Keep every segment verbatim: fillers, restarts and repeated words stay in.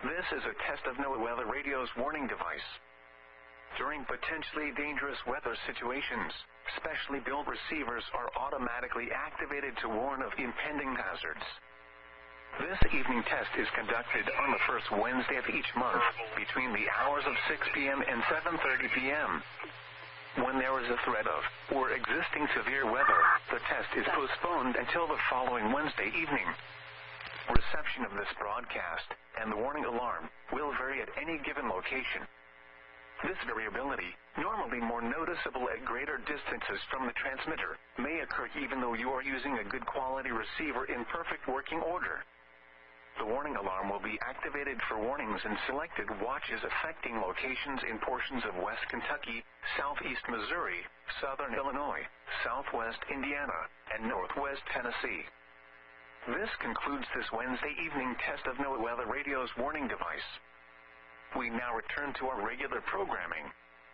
This is a test of NOAA Weather Radio's warning device. During potentially dangerous weather situations, specially built receivers are automatically activated to warn of impending hazards. This evening test is conducted on the first Wednesday of each month between the hours of six p.m. and seven thirty p.m. When there is a threat of or existing severe weather, the test is postponed until the following Wednesday evening. Reception of this broadcast and the warning alarm will vary at any given location. This variability, normally more noticeable at greater distances from the transmitter, may occur even though you are using a good quality receiver in perfect working order. The warning alarm will be activated for warnings in selected watches affecting locations in portions of West Kentucky, Southeast Missouri, Southern Illinois, Southwest Indiana, and Northwest Tennessee. This concludes this Wednesday evening test of NOAA Weather Radio's warning device. We now return to our regular programming.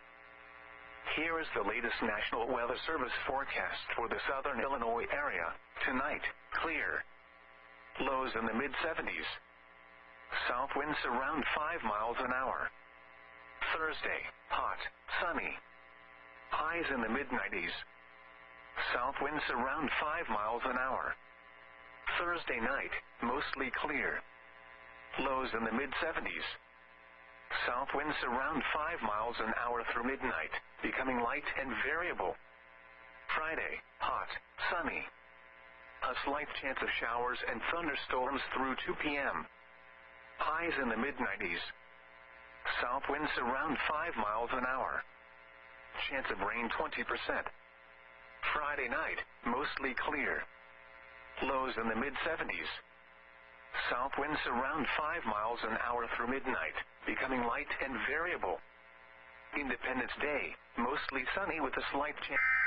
Here is the latest National Weather Service forecast for the Southern Illinois area. Tonight, clear. Lows in the mid seventies. South winds around five miles an hour. Thursday, hot, sunny. Highs in the mid nineties. South winds around five miles an hour. Thursday night, mostly clear. Lows in the mid seventies. South winds around five miles an hour through midnight, becoming light and variable. Friday, hot, sunny. A slight chance of showers and thunderstorms through two p.m. Highs in the mid nineties. South winds around five miles an hour. Chance of rain twenty percent. Friday night, mostly clear. Lows in the mid seventies. South winds around five miles an hour through midnight, becoming light and variable. Independence Day, mostly sunny with a slight chance.